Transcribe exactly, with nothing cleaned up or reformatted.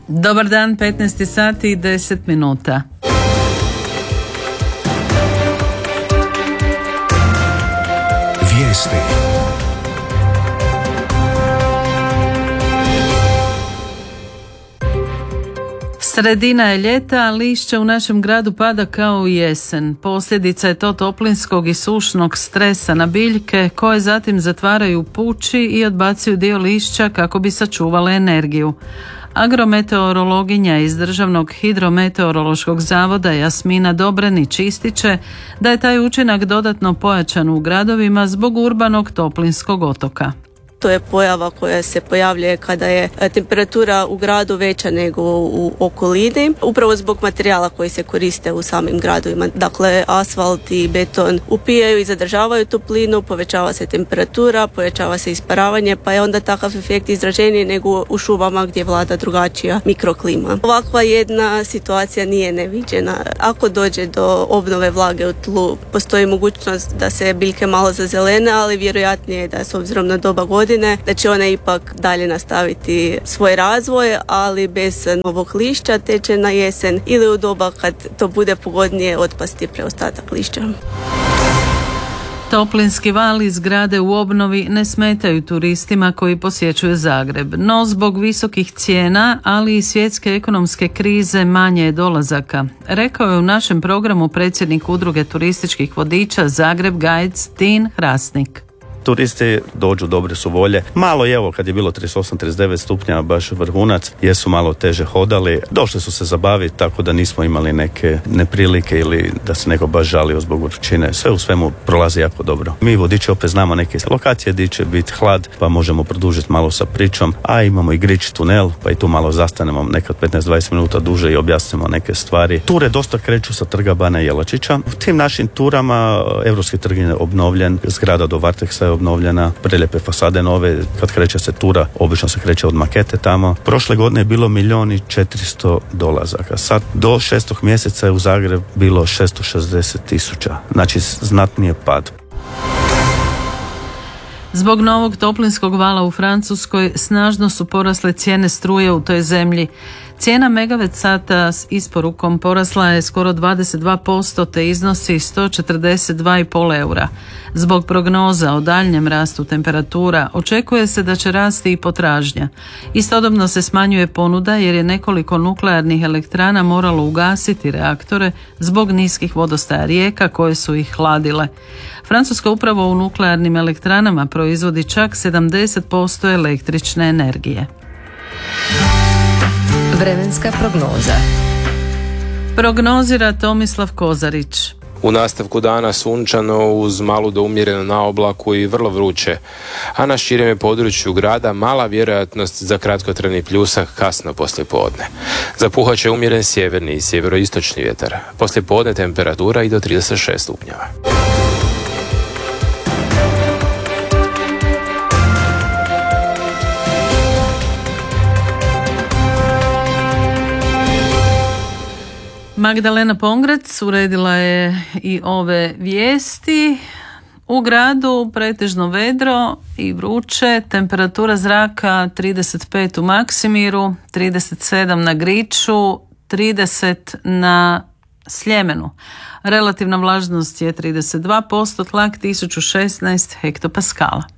Dobar dan, petnaest sati i deset minuta. Vijesti. Sredina je ljeta, a lišće u našem gradu pada kao u jesen. Posljedica je to toplinskog i sušnog stresa na biljke, koje zatim zatvaraju puči i odbacuju dio lišća kako bi sačuvale energiju. Agrometeorologinja iz Državnog hidrometeorološkog zavoda Jasmina Dobranić ističe da je taj učinak dodatno pojačan u gradovima zbog urbanog toplinskog otoka. To je pojava koja se pojavljuje kada je temperatura u gradu veća nego u okolini, upravo zbog materijala koji se koriste u samim gradovima. Dakle, asfalt i beton upijaju i zadržavaju toplinu, povećava se temperatura, povećava se isparavanje, pa je onda takav efekt izraženiji nego u šumama gdje vlada drugačija mikroklima. Ovakva jedna situacija nije neviđena. Ako dođe do obnove vlage u tlu, postoji mogućnost da se biljke malo zazelene, ali vjerojatnije je da s obzirom na doba godine da će one ipak dalje nastaviti svoj razvoj, ali bez novog lišća, te će na jesen ili u doba kad to bude pogodnije otpasti preostatak lišća. Toplinski val iz zgrade u obnovi ne smetaju turistima koji posjećuju Zagreb, no zbog visokih cijena, ali i svjetske ekonomske krize manje je dolazaka, rekao je u našem programu predsjednik Udruge turističkih vodiča Zagreb Guides Tin Hrasnik. Turisti dođu, dobre su volje. Malo je evo kad je bilo trideset osam trideset devet stupnja, baš vrhunac, jesu malo teže hodali. Došli su se zabaviti, tako da nismo imali neke neprilike ili da se neko baš žalio zbog vrućine. Sve u svemu prolazi jako dobro. Mi vodiči opet znamo neke lokacije gdje će biti hlad, pa možemo produžiti malo sa pričom, a imamo i Grič tunel, pa i tu malo zastanemo nekad petnaest do dvadeset minuta duže i objasnimo neke stvari. Ture dosta kreću sa trga Bana Jelačića. U tim našim turama Europski trg je obnovljen, zgrada do Varteksa je obnovljena, prelijepe fasade nove, kad kreće se tura, obično se kreće od makete tamo. Prošle godine je bilo milijon i četiristo dolazaka. Sad do šestog mjeseca je u Zagreb bilo šesto šezdeset tisuća. Znači znatnije pad. Zbog novog toplinskog vala u Francuskoj snažno su porasle cijene struje u toj zemlji. Cijena megavat sata s isporukom porasla je skoro dvadeset dva posto te iznosi sto četrdeset dva zarez pet eura. Zbog prognoza o daljnjem rastu temperatura očekuje se da će rasti i potražnja. Istodobno se smanjuje ponuda jer je nekoliko nuklearnih elektrana moralo ugasiti reaktore zbog niskih vodostaja rijeka koje su ih hladile. Francuska upravo u nuklearnim elektranama proizvodi čak sedamdeset posto električne energije. Vremenska prognoza. Prognozira Tomislav Kozarić. U nastavku dana sunčano uz malu do umjereno na oblaku i vrlo vruće, a na širem području grada mala vjerojatnost za kratkotrajni pljusak kasno poslijepodne. Zapuhat će umjeren sjeverni i sjeveroistočni vjetar. Poslijepodne temperatura i do trideset šest stupnjeva. Magdalena Pongrac uredila je i ove vijesti. U gradu pretežno vedro i vruće, temperatura zraka trideset pet u Maksimiru, trideset sedam na Griču, trideset na Sljemenu. Relativna vlažnost je trideset dva posto, tlak tisuću šesnaest hektopaskala.